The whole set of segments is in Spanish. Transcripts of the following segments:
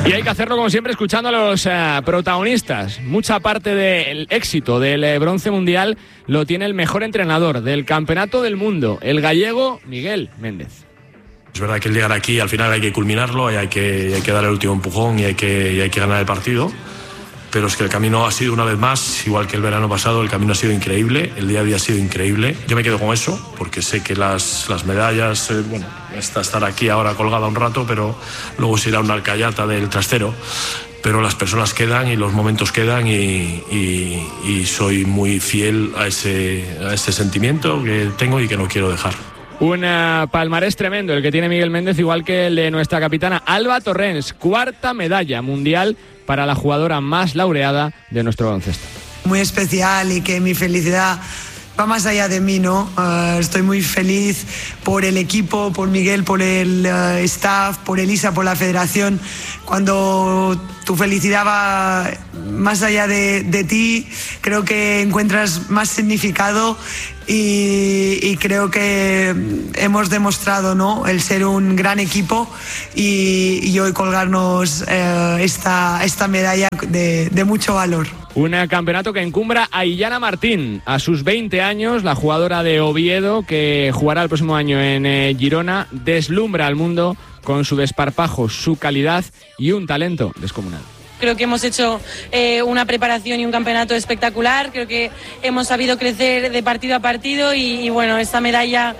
Y hay que hacerlo, como siempre, escuchando a los protagonistas. Mucha parte del éxito del bronce mundial lo tiene el mejor entrenador del Campeonato del Mundo, el gallego Miguel Méndez. Es verdad que el llegar aquí al final hay que culminarlo, hay que dar el último empujón y hay que ganar el partido. Pero es que el camino ha sido, una vez más, igual que el verano pasado, el camino ha sido increíble, el día a día ha sido increíble. Yo me quedo con eso, porque sé que las medallas, bueno, estar aquí ahora colgada un rato, pero luego se irá una alcayata del trastero. Pero las personas quedan y los momentos quedan y soy muy fiel a ese sentimiento que tengo y que no quiero dejar. Un palmarés tremendo el que tiene Miguel Méndez, igual que el de nuestra capitana Alba Torrens, 4ª medalla mundial para la jugadora más laureada de nuestro baloncesto. Muy especial y que mi felicidad va más allá de mí, ¿no? Estoy muy feliz por el equipo, por Miguel, por el staff, por Elisa, por la federación. Cuando tu felicidad va más allá de ti, creo que encuentras más significado y creo que hemos demostrado, ¿no?, el ser un gran equipo y hoy colgarnos esta medalla de mucho valor. Un campeonato que encumbra a Illana Martín, a sus 20 años, la jugadora de Oviedo, que jugará el próximo año en Girona, deslumbra al mundo con su desparpajo, su calidad y un talento descomunal. Creo que hemos hecho una preparación y un campeonato espectacular. Creo que hemos sabido crecer de partido a partido y bueno, esta medalla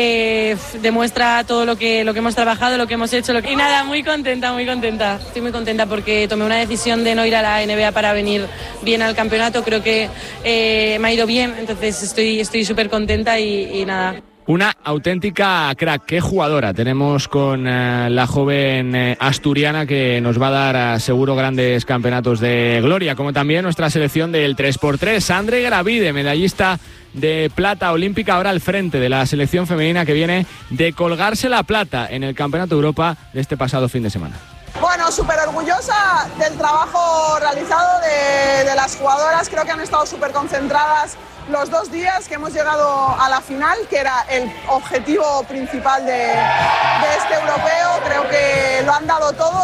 demuestra todo lo que hemos trabajado, lo que hemos hecho. Y nada, muy contenta, muy contenta. Estoy muy contenta porque tomé una decisión de no ir a la NBA para venir bien al campeonato. Creo que me ha ido bien, entonces estoy súper contenta y nada. Una auténtica crack, qué jugadora tenemos con la joven asturiana que nos va a dar seguro grandes campeonatos de gloria, como también nuestra selección del 3x3, Andre Gravide, medallista de plata olímpica, ahora al frente de la selección femenina que viene de colgarse la plata en el Campeonato de Europa de este pasado fin de semana. Bueno, súper orgullosa del trabajo realizado de las jugadoras, creo que han estado súper concentradas los 2 días que hemos llegado a la final, que era el objetivo principal de este europeo. Creo que lo han dado todo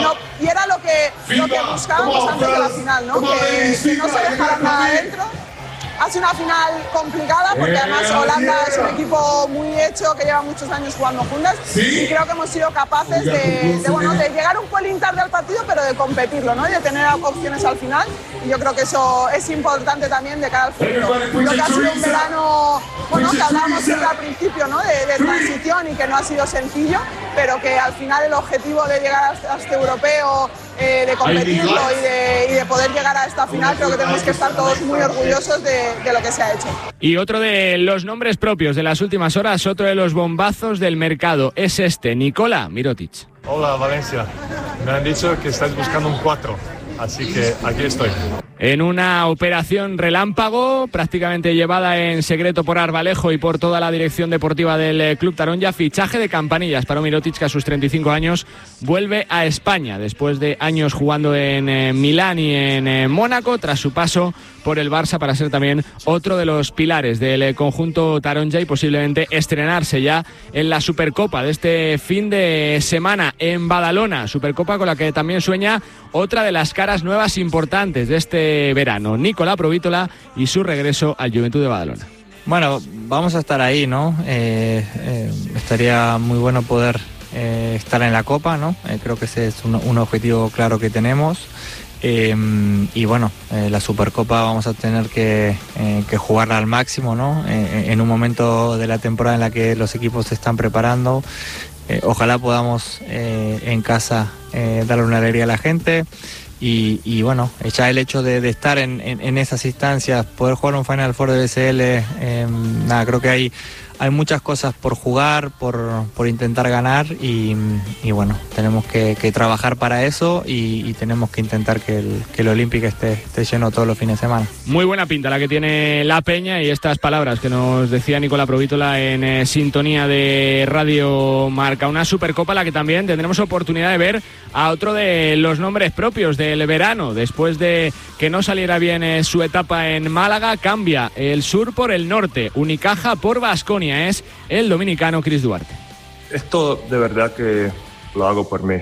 y era lo que buscábamos antes de la final, ¿no? Que no se dejaran nada adentro. Ha sido una final complicada porque además Holanda es un equipo muy hecho que lleva muchos años jugando juntas y creo que hemos sido capaces de llegar un pelín tarde al partido, pero de competirlo, ¿no? Y de tener opciones al final, y yo creo que eso es importante también de cara al futuro. Creo que ha sido un verano, bueno, que hablábamos siempre al principio, ¿no?, de transición y que no ha sido sencillo, pero que al final el objetivo de llegar a este europeo, de competirlo y de poder llegar a esta final, creo que tenemos que estar todos muy orgullosos de lo que se ha hecho. Y otro de los nombres propios de las últimas horas, otro de los bombazos del mercado, es Nikola Mirotic. Hola Valencia, me han dicho que estáis buscando un 4, así que aquí estoy. En una operación relámpago, prácticamente llevada en secreto por Arbalejo y por toda la dirección deportiva del Club Taronja, fichaje de campanillas para Mirotic, que a sus 35 años vuelve a España, después de años jugando en Milán y en Mónaco, tras su paso por el Barça, para ser también otro de los pilares del conjunto Taronja y posiblemente estrenarse ya en la Supercopa de este fin de semana en Badalona, Supercopa con la que también sueña otra de las caras nuevas importantes de este verano, Nicolás Provítola y su regreso al Juventud de Badalona. Bueno, vamos a estar ahí, ¿no? Estaría muy bueno poder estar en la Copa, ¿no? Creo que ese es un objetivo claro que tenemos. Y bueno, la Supercopa vamos a tener que jugarla al máximo, ¿no? En un momento de la temporada en la que los equipos se están preparando. Ojalá podamos en casa darle una alegría a la gente. Y bueno, ya el hecho de estar en esas instancias, poder jugar un Final Four de BCL, nada, creo que hay muchas cosas por jugar, por intentar ganar y bueno, tenemos que trabajar para eso y tenemos que intentar que el Olímpico esté lleno todos los fines de semana. Muy buena pinta la que tiene la Peña y estas palabras que nos decía Nicolás Provítola en sintonía de Radio Marca. Una Supercopa la que también tendremos oportunidad de ver a otro de los nombres propios del verano. Después de que no saliera bien su etapa en Málaga, cambia el sur por el norte, Unicaja por Baskonia. Es el dominicano Chris Duarte. Esto de verdad que lo hago por mí.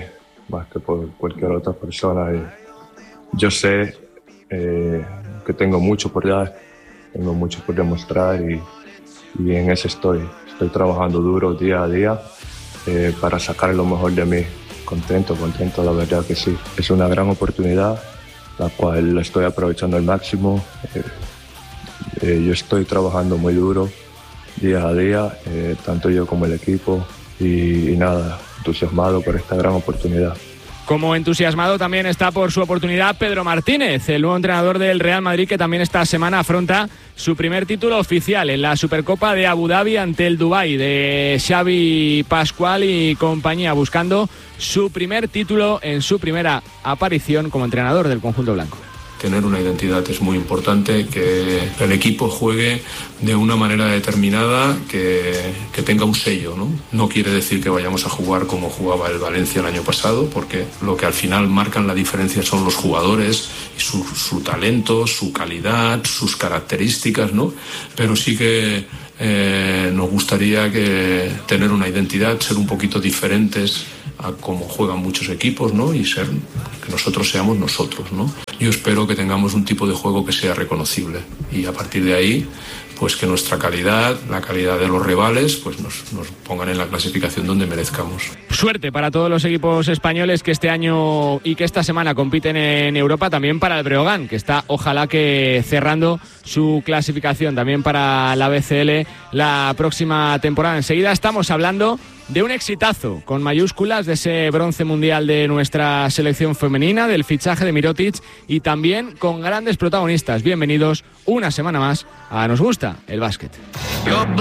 más que por cualquier otra persona. Y yo sé que tengo mucho por dar, tengo mucho por demostrar y en eso estoy trabajando duro día a día para sacar lo mejor de mí. Contento, la verdad que sí. Es una gran oportunidad, la cual la estoy aprovechando al máximo. Yo estoy trabajando muy duro día a día, tanto yo como el equipo, y nada, entusiasmado por esta gran oportunidad. Como entusiasmado también está por su oportunidad Pedro Martínez, el nuevo entrenador del Real Madrid, que también esta semana afronta su primer título oficial en la Supercopa de Abu Dhabi ante el Dubái de Xavi Pascual y compañía, buscando su primer título en su primera aparición como entrenador del conjunto blanco. Tener una identidad es muy importante, que el equipo juegue de una manera determinada, que tenga un sello, ¿no? No quiere decir que vayamos a jugar como jugaba el Valencia el año pasado, porque lo que al final marcan la diferencia son los jugadores y su talento, su calidad, sus características, ¿no? Pero sí que nos gustaría tener una identidad, ser un poquito diferentes a cómo juegan muchos equipos, ¿no? Y que nosotros seamos nosotros, ¿no? Yo espero que tengamos un tipo de juego que sea reconocible y a partir de ahí, pues que nuestra calidad, la calidad de los rivales, pues nos pongan en la clasificación donde merezcamos. Suerte para todos los equipos españoles que este año y que esta semana compiten en Europa, también para el Breogán, que está ojalá que cerrando su clasificación, también para la BCL la próxima temporada. Enseguida estamos hablando de un exitazo con mayúsculas, de ese bronce mundial de nuestra selección femenina, del fichaje de Mirotic y también con grandes protagonistas. Bienvenidos una semana más a Nos Gusta el Básquet.